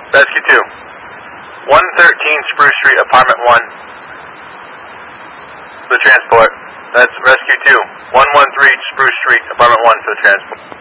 Rescue 2. 113 Spruce Street, Apartment 1. The transport. That's Rescue 2. 113 Spruce Street, Apartment 1 for the transport.